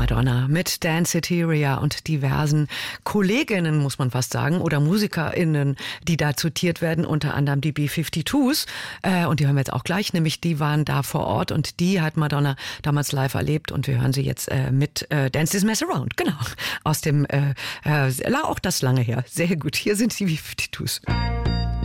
Madonna mit Dan Soteria und diversen Kolleginnen, muss man fast sagen, oder MusikerInnen, die da zitiert werden, unter anderem die B-52s. Und die hören wir jetzt auch gleich, nämlich die waren da vor Ort und die hat Madonna damals live erlebt und wir hören sie jetzt mit Dance This Mess Around, genau, aus dem, auch das lange her. Sehr gut, hier sind die B-52s.